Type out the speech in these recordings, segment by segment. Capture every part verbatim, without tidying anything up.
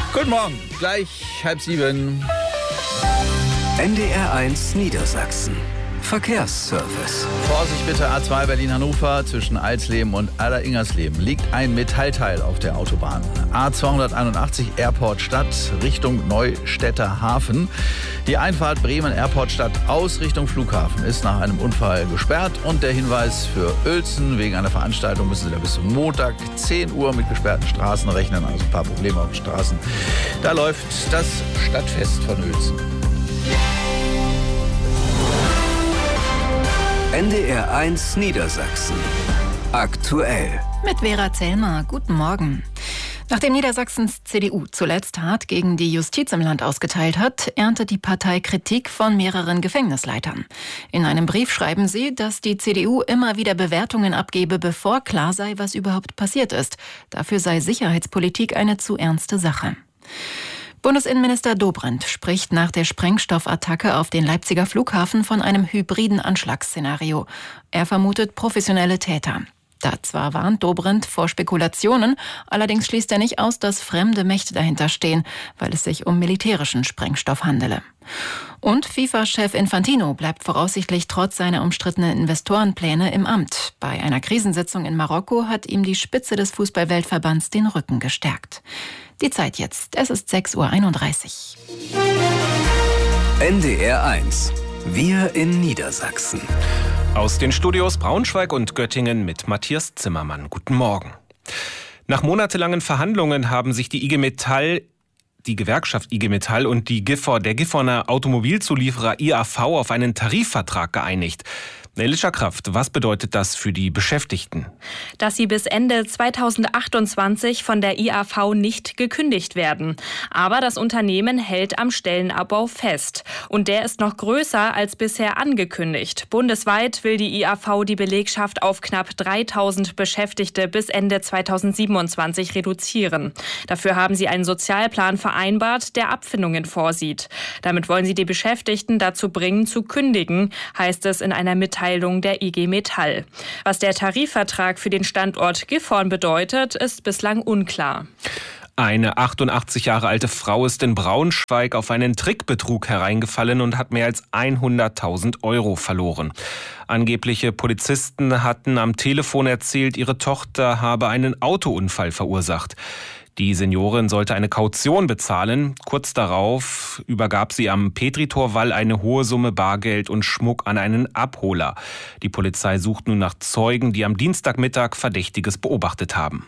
Guten Morgen, gleich halb sieben. N D R eins Niedersachsen. Verkehrsservice. Vorsicht bitte, A zwei Berlin-Hannover, zwischen Alsleben und Aller-Ingersleben liegt ein Metallteil auf der Autobahn. A zweihunderteinundachtzig Airport-Stadt Richtung Neustädter Hafen. Die Einfahrt Bremen-Airport-Stadt aus Richtung Flughafen ist nach einem Unfall gesperrt. Und der Hinweis für Uelzen: wegen einer Veranstaltung müssen Sie da bis zum Montag zehn Uhr mit gesperrten Straßen rechnen. Also ein paar Probleme auf den Straßen. Da läuft das Stadtfest von Uelzen. N D R eins Niedersachsen. Aktuell. Mit Vera Zellmer. Guten Morgen. Nachdem Niedersachsens C D U zuletzt hart gegen die Justiz im Land ausgeteilt hat, erntet die Partei Kritik von mehreren Gefängnisleitern. In einem Brief schreiben sie, dass die C D U immer wieder Bewertungen abgebe, bevor klar sei, was überhaupt passiert ist. Dafür sei Sicherheitspolitik eine zu ernste Sache. Bundesinnenminister Dobrindt spricht nach der Sprengstoffattacke auf den Leipziger Flughafen von einem hybriden Anschlagsszenario. Er vermutet professionelle Täter. Da zwar warnt Dobrindt vor Spekulationen, allerdings schließt er nicht aus, dass fremde Mächte dahinter stehen, weil es sich um militärischen Sprengstoff handele. Und FIFA-Chef Infantino bleibt voraussichtlich trotz seiner umstrittenen Investorenpläne im Amt. Bei einer Krisensitzung in Marokko hat ihm die Spitze des Fußball-Weltverbands den Rücken gestärkt. Die Zeit jetzt, es ist sechs Uhr einunddreißig. N D R eins. Wir in Niedersachsen. Aus den Studios Braunschweig und Göttingen mit Matthias Zimmermann. Guten Morgen. Nach monatelangen Verhandlungen haben sich die I G Metall, die Gewerkschaft I G Metall und die Gifhorn, der Gifhorner Automobilzulieferer I A V auf einen Tarifvertrag geeinigt. Elisha Kraft, was bedeutet das für die Beschäftigten? Dass sie bis Ende zweitausendachtundzwanzig von der I A V nicht gekündigt werden. Aber das Unternehmen hält am Stellenabbau fest. Und der ist noch größer als bisher angekündigt. Bundesweit will die I A V die Belegschaft auf knapp dreitausend Beschäftigte bis Ende zweitausendsiebenundzwanzig reduzieren. Dafür haben sie einen Sozialplan vereinbart, der Abfindungen vorsieht. Damit wollen sie die Beschäftigten dazu bringen, zu kündigen, heißt es in einer Mitteilung der I G Metall. Was der Tarifvertrag für den Standort Gifhorn bedeutet, ist bislang unklar. Eine achtundachtzig Jahre alte Frau ist in Braunschweig auf einen Trickbetrug hereingefallen und hat mehr als hunderttausend Euro verloren. Angebliche Polizisten hatten am Telefon erzählt, ihre Tochter habe einen Autounfall verursacht. Die Seniorin sollte eine Kaution bezahlen. Kurz darauf übergab sie am Petritorwall eine hohe Summe Bargeld und Schmuck an einen Abholer. Die Polizei sucht nun nach Zeugen, die am Dienstagmittag Verdächtiges beobachtet haben.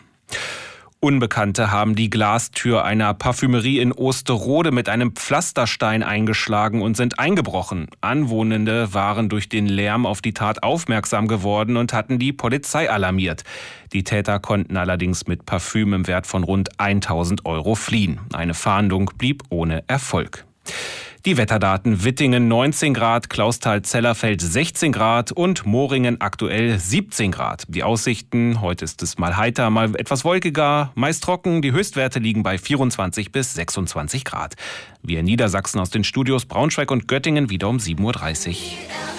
Unbekannte haben die Glastür einer Parfümerie in Osterode mit einem Pflasterstein eingeschlagen und sind eingebrochen. Anwohnende waren durch den Lärm auf die Tat aufmerksam geworden und hatten die Polizei alarmiert. Die Täter konnten allerdings mit Parfüm im Wert von rund tausend Euro fliehen. Eine Fahndung blieb ohne Erfolg. Die Wetterdaten: Wittingen neunzehn Grad, Clausthal-Zellerfeld sechzehn Grad und Moringen aktuell siebzehn Grad. Die Aussichten: heute ist es mal heiter, mal etwas wolkiger, meist trocken. Die Höchstwerte liegen bei vierundzwanzig bis sechsundzwanzig Grad. Wir in Niedersachsen aus den Studios Braunschweig und Göttingen wieder um sieben Uhr dreißig.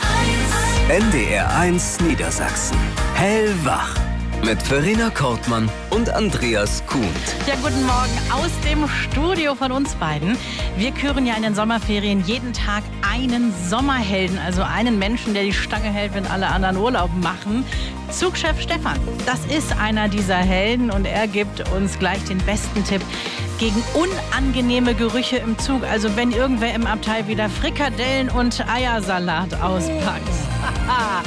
N D R eins Niedersachsen. Hellwach. Mit Verena Kortmann und Andreas Kuhnt. Ja, guten Morgen aus dem Studio von uns beiden. Wir küren ja in den Sommerferien jeden Tag einen Sommerhelden, also einen Menschen, der die Stange hält, wenn alle anderen Urlaub machen. Zugchef Stefan, das ist einer dieser Helden und er gibt uns gleich den besten Tipp gegen unangenehme Gerüche im Zug. Also wenn irgendwer im Abteil wieder Frikadellen und Eiersalat auspackt.